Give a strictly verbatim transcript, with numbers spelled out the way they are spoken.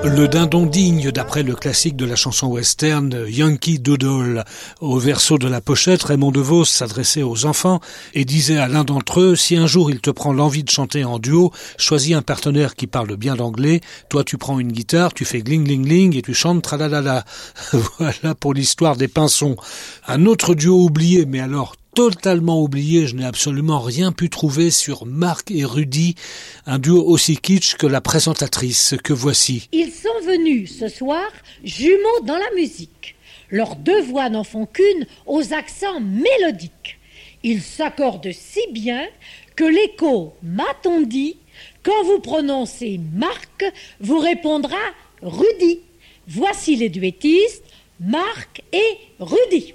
Le dindon digne, d'après le classique de la chanson western Yankee Doodle. Au verso de la pochette, Raymond DeVos s'adressait aux enfants et disait à l'un d'entre eux: si un jour il te prend l'envie de chanter en duo, choisis un partenaire qui parle bien l'anglais, toi tu prends une guitare, tu fais gling gling gling et tu chantes tralalala. Voilà pour l'histoire des pinsons. Un autre duo oublié, mais alors totalement oublié, je n'ai absolument rien pu trouver sur Marc et Rudy, un duo aussi kitsch que la présentatrice que voici. Ils sont venus ce soir jumeaux dans la musique. Leurs deux voix n'en font qu'une aux accents mélodiques. Ils s'accordent si bien que l'écho, m'a-t-on dit, quand vous prononcez Marc, vous répondra Rudy. Voici les duettistes, Marc et Rudy.